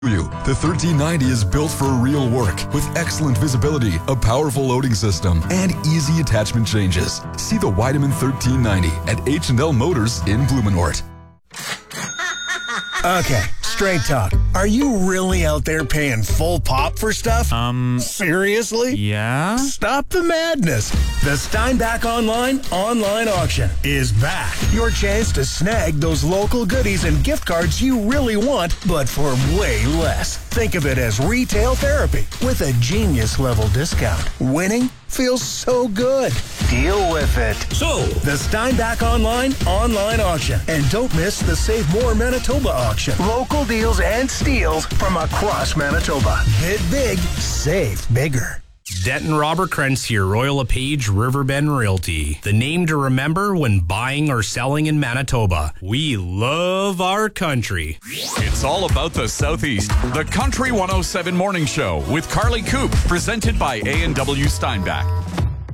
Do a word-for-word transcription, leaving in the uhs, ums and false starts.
You. The thirteen ninety is built for real work with excellent visibility, a powerful loading system, and easy attachment changes. See the Weidemann thirteen ninety at H and L Motors in Blumenort. Okay, straight talk. Are you really out there paying full pop for stuff? Um, Seriously? yeah? Stop the madness. The Steinbach Online online auction is back. Your chance to snag those local goodies and gift cards you really want, but for way less. Think of it as retail therapy with a genius level discount. Winning feels so good. Deal with it. So, the Steinbach Online online auction. And don't miss the Save More Manitoba auction. Local deals and steals from across Manitoba. Bid big, save bigger. Denton Robert Krentz here, Royal LePage Riverbend Realty. The name to remember when buying or selling in Manitoba. We love our country. It's all about the Southeast. The Country one oh seven Morning Show with Carly Coop, presented by A and W Steinbach.